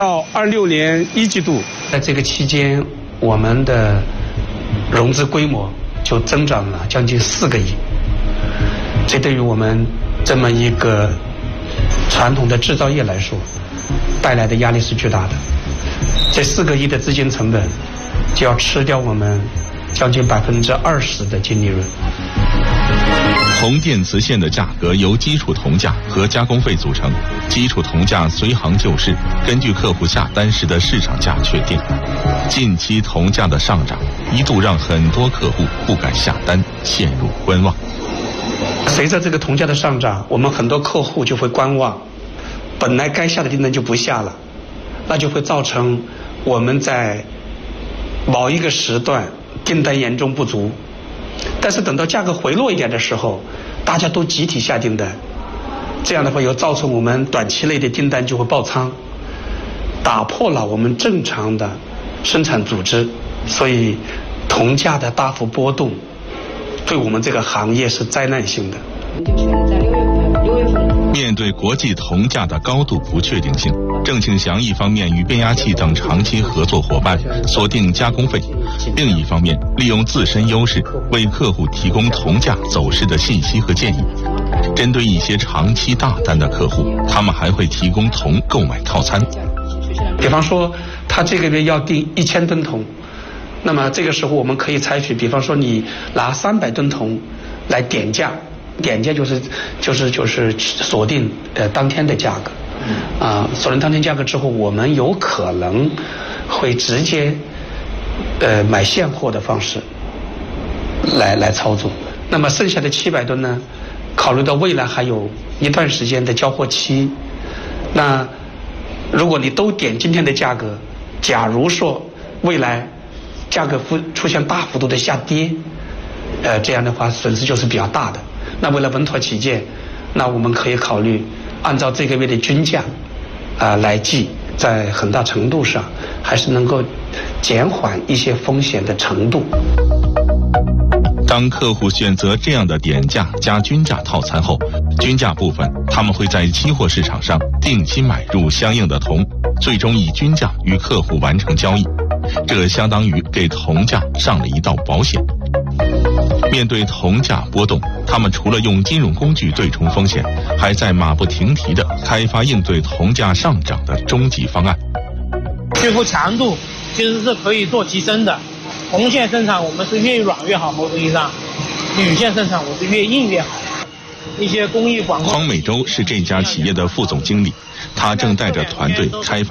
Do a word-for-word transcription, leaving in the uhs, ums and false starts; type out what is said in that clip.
到二六年一季度，在这个期间，我们的融资规模就增长了将近四个亿。这对于我们这么一个传统的制造业来说，带来的压力是巨大的。这四个亿的资金成本，就要吃掉我们将近百分之二十的净利润。 铜电磁线的价格由基础铜价和加工费组成，基础铜价随行就市，根据客户下单时的市场价确定。近期铜价的上涨一度让很多客户不敢下单，陷入观望。 随着这个铜价的上涨，我们很多客户就会观望，本来该下的订单就不下了，那就会造成我们在某一个时段订单严重不足。但是等到价格回落一点的时候，大家都集体下订单，这样的话又造成我们短期内的订单就会爆仓，打破了我们正常的生产组织，所以铜价的大幅波动对我们这个行业是灾难性的。 面对国际铜价的高度不确定性，郑庆祥一方面与变压器等长期合作伙伴锁定加工费，另一方面利用自身优势为客户提供铜价走势的信息和建议。针对一些长期大单的客户，他们还会提供铜购买套餐。 比方说他这个月要订一千吨铜，那么这个时候我们可以采取，比方说你拿三百吨铜来点价，点价就是就是就是锁定呃当天的价格，啊、呃，锁定当天价格之后，我们有可能会直接呃买现货的方式来来操作。那么剩下的七百吨呢，考虑到未来还有一段时间的交货期，那如果你都点今天的价格，假如说未来价格幅出现大幅度的下跌，呃，这样的话损失就是比较大的。那为了稳妥起见，那我们可以考虑按照这个月的均价啊、呃、来计，在很大程度上还是能够减缓一些风险的程度。 当客户选择这样的点价加均价套餐后，均价部分他们会在期货市场上定期买入相应的铜，最终以均价与客户完成交易，这相当于给铜价上了一道保险。面对铜价波动，他们除了用金融工具对冲风险，还在马不停蹄地开发应对铜价上涨的终极方案。 支付强度其实是可以做提升的，铜线生产我们是越软越好，某种意义上铝线生产我是越硬越好。一些工艺广告， 匡美洲是这家企业的副总经理，他正带着团队开发